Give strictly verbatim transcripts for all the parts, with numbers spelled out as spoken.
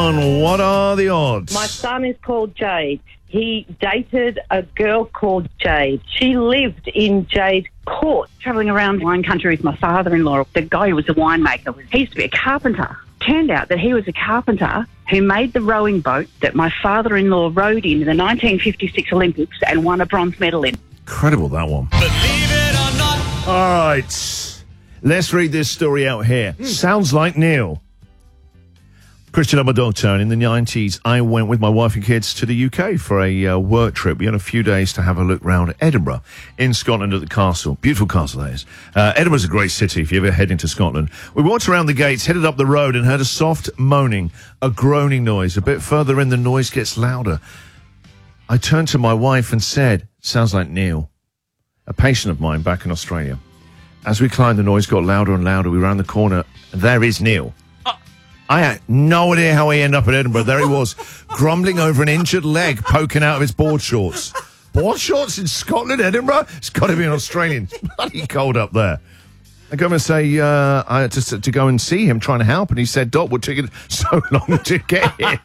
on What Are the Odds? My son is called Jade. He dated a girl called Jade. She lived in Jade Court, travelling around wine country with my father-in-law. The guy who was a winemaker, he used to be a carpenter. Turned out that he was a carpenter who made the rowing boat that my father-in-law rowed in in the nineteen fifty-six Olympics and won a bronze medal in. Incredible, that one. Believe it or not. All right. Let's read this story out here. Mm. Sounds like Neil. Christian, I'm a doctor, and in the nineties, I went with my wife and kids to the U K for a uh, work trip. We had a few days to have a look round Edinburgh in Scotland at the castle. Beautiful castle, that is. Uh, Edinburgh's a great city if you ever head into Scotland. We walked around the gates, headed up the road, and heard a soft moaning, a groaning noise. A bit further in, the noise gets louder. I turned to my wife and said, sounds like Neil, a patient of mine back in Australia. As we climbed, the noise got louder and louder. We round the corner, and there is Neil. I had no idea how he ended up in Edinburgh. There he was, grumbling over an injured leg poking out of his board shorts. Board shorts in Scotland, Edinburgh? It's got to be an Australian. It's bloody cold up there. I go and say, uh, I had to, to go and see him, trying to help, and he said, Doc, what took it so long to get here?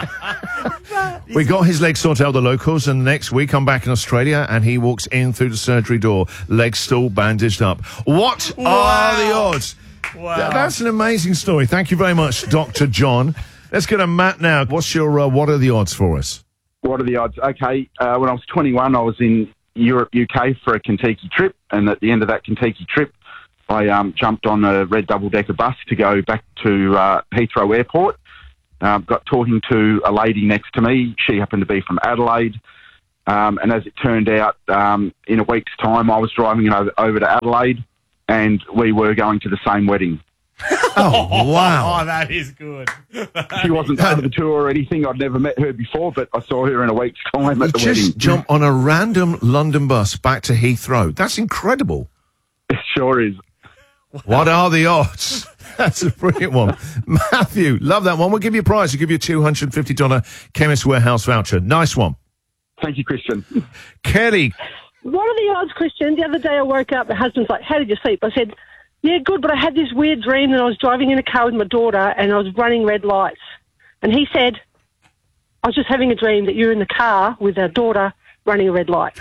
We got his leg sorted out with the locals, and the next week I'm back in Australia, and he walks in through the surgery door, leg still bandaged up. What wow. are the odds? Wow. Th- that's an amazing story. Thank you very much, Doctor John. Let's get a Matt now. What's your, uh, what are the odds for us? What are the odds? Okay, uh, when I was twenty-one, I was in Europe, U K for a Kentucky trip, and at the end of that Kentucky trip, I um, jumped on a red double-decker bus to go back to uh, Heathrow Airport. Uh, got talking to a lady next to me. She happened to be from Adelaide. Um, and as it turned out, um, in a week's time, I was driving over, over to Adelaide, and we were going to the same wedding. Oh, wow. Oh, that is good. She wasn't part of the tour or anything. I'd never met her before, but I saw her in a week's time at you the just wedding. Jump on a random London bus back to Heathrow. That's incredible. It sure is. What are the odds? That's a brilliant one. Matthew, love that one. We'll give you a prize. We'll give you a two hundred fifty dollars Chemist Warehouse voucher. Nice one. Thank you, Christian. Kelly. What are the odds, Christian? The other day I woke up, my husband's like, how did you sleep? I said, yeah, good, but I had this weird dream that I was driving in a car with my daughter and I was running red lights. And he said, I was just having a dream that you're in the car with our daughter running a red light.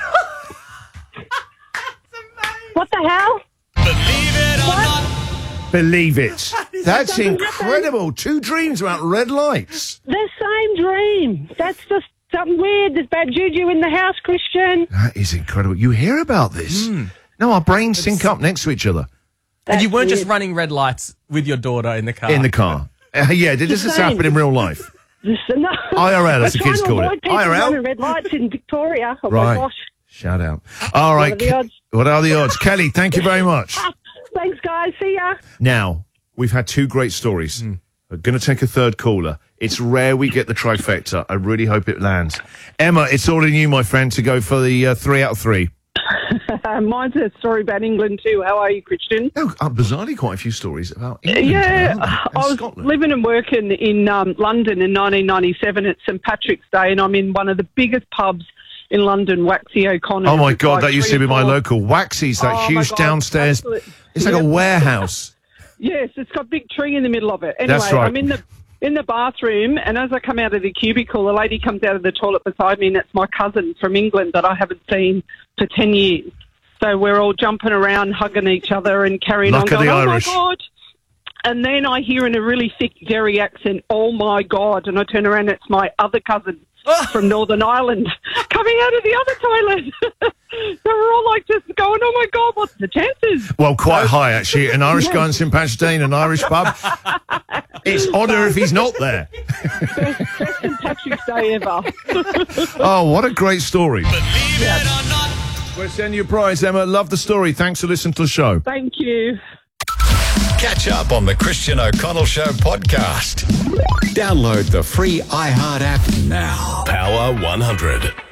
What the hell? Believe it or What? not. Believe it. That's doesn't incredible. Two dreams about red lights. The same dream. That's just something weird. There's bad juju in the house, Christian. That is incredible. You hear about this? Mm. No, our brains sync up next to each other. And you weren't weird. just running red lights with your daughter in the car? In the car. Uh, yeah, did this The just same. happen in real life? This, no. I R L, as the We're kids trying to call it. avoid people I R L? running red lights in Victoria. Oh, Right. my gosh. Shout out. All right. What are the odds? What are the odds? Kelly, thank you very much. Thanks, guys. See ya. Now, we've had two great stories. Mm. We're going to take a third caller. It's rare we get the trifecta. I really hope it lands. Emma, it's all in you, my friend, to go for the uh, three out of three. Mine's a story about England too. How are you, Christian? Oh, uh, bizarrely quite a few stories about England. Yeah, and I was Scotland. living and working in um, London in nineteen ninety-seven at Saint Patrick's Day, and I'm in one of the biggest pubs in London, Waxy O'Connor. Oh, my It's God, like that used to three be or my four- local. Waxy's, that Oh, my huge God, downstairs. absolute- It's like Yep. a warehouse. Yes, it's got a big tree in the middle of it. Anyway, That's right. I'm in the in the bathroom, and as I come out of the cubicle, a lady comes out of the toilet beside me, and it's my cousin from England that I haven't seen for ten years. So we're all jumping around, hugging each other and carrying Luck on, of going, the oh, Irish. my God. And then I hear in a really thick Derry accent, oh, my God. And I turn around, it's my other cousin from Northern Ireland coming out of the other toilet. So we're all like just going, oh, my God, what's the chances? Well, quite high, actually. An Irish guy in Saint Patrick's Day in an Irish pub. It's odder if he's not there. Best Saint Patrick's Day ever. Oh, what a great story. Believe it or not. We'll send you a prize, Emma. Love the story. Thanks for listening to the show. Thank you. Catch up on the Christian O'Connell Show podcast. Download the free iHeart app now. Power one hundred.